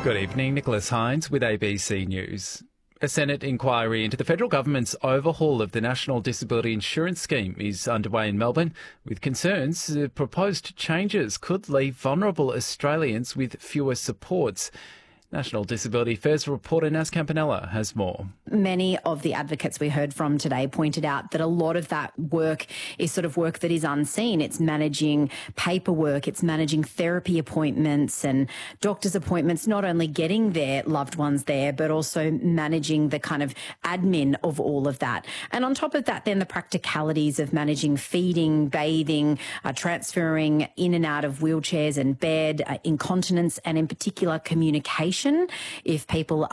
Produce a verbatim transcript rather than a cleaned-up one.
Good evening, Nicholas Hines with A B C News. A Senate inquiry into the federal government's overhaul of the National Disability Insurance Scheme is underway in Melbourne, with concerns the proposed changes could leave vulnerable Australians with fewer supports. National Disability Affairs reporter Naz Campanella has more. Many of the advocates we heard from today pointed out that a lot of that work is sort of work that is unseen. It's managing paperwork, it's managing therapy appointments and doctor's appointments, not only getting their loved ones there, but also managing the kind of admin of all of that. And on top of that, then the practicalities of managing feeding, bathing, uh, transferring in and out of wheelchairs and bed, uh, incontinence, and in particular communication. If people